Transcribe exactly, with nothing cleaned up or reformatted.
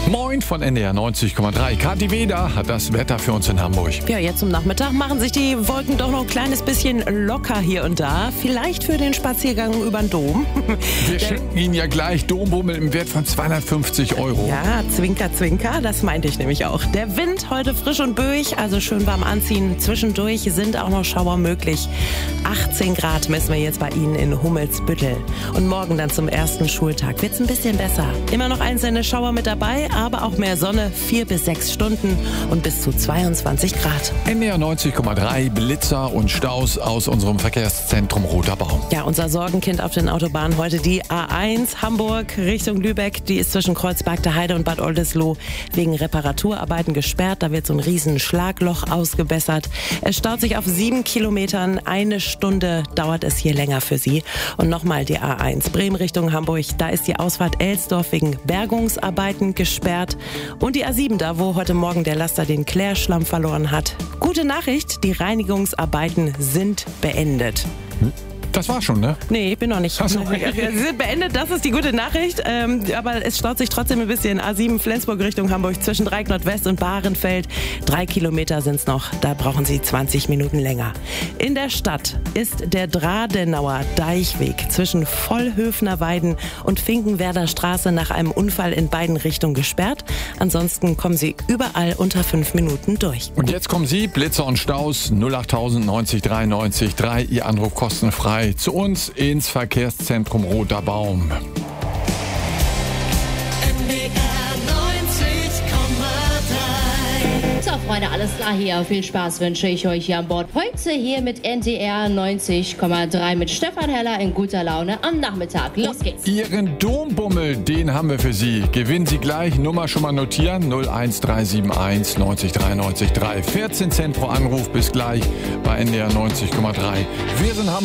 Moin von N D R neunzig Komma drei. Kathi Weder hat das Wetter für uns in Hamburg. Ja, jetzt zum Nachmittag machen sich die Wolken doch noch ein kleines bisschen locker hier und da. Vielleicht für den Spaziergang über den Dom. Wir schenken Ihnen ja gleich Dombummel im Wert von zweihundertfünfzig Euro. Ja, Zwinker, Zwinker, das meinte ich nämlich auch. Der Wind heute frisch und böig, also schön warm anziehen. Zwischendurch sind auch noch Schauer möglich. achtzehn Grad messen wir jetzt bei Ihnen in Hummelsbüttel. Und morgen dann zum ersten Schultag wird's ein bisschen besser. Immer noch einzelne Schauer mit dabei, aber auch mehr Sonne, vier bis sechs Stunden und bis zu zweiundzwanzig Grad. N D R neunzig Komma drei, Blitzer und Staus aus unserem Verkehrszentrum Roter Baum. Ja, unser Sorgenkind auf den Autobahnen heute die A eins Hamburg Richtung Lübeck. Die ist zwischen Kreuzberg der Heide und Bad Oldesloe wegen Reparaturarbeiten gesperrt. Da wird so ein riesen Schlagloch ausgebessert. Es staut sich auf sieben Kilometern. Eine Stunde dauert es hier länger für Sie. Und nochmal die A eins Bremen Richtung Hamburg. Da ist die Ausfahrt Elsdorf wegen Bergungsarbeiten gesperrt. Und die A sieben, da wo heute Morgen der Laster den Klärschlamm verloren hat. Gute Nachricht, die Reinigungsarbeiten sind beendet. Hm? Das war schon, ne? Nee, ich bin noch nicht. Ach so. Sie sind beendet, das ist die gute Nachricht. Ähm, aber es staut sich trotzdem ein bisschen. A sieben Flensburg Richtung Hamburg zwischen Dreieck Nordwest und Bahrenfeld. Drei Kilometer sind's noch. Da brauchen Sie zwanzig Minuten länger. In der Stadt ist der Dradenauer Deichweg zwischen Vollhöfner Weiden und Finkenwerder Straße nach einem Unfall in beiden Richtungen gesperrt. Ansonsten kommen Sie überall unter fünf Minuten durch. Und jetzt kommen Sie, Blitzer und Staus, null acht neunzig drei neunzig drei, Ihr Anruf kostenfrei. Zu uns ins Verkehrszentrum Roter Baum. N D R neunzig Komma drei. So, Freunde, alles klar hier. Viel Spaß wünsche ich euch hier an Bord. Heute hier mit N D R neunzig Komma drei mit Stefan Heller in guter Laune am Nachmittag. Los geht's. Ihren Dombummel, den haben wir für Sie. Gewinnen Sie gleich. Nummer schon mal notieren. null eins drei sieben eins neunzig drei neunzig drei. vierzehn Cent pro Anruf. Bis gleich bei N D R neunzig Komma drei. Wir sind Hamburg.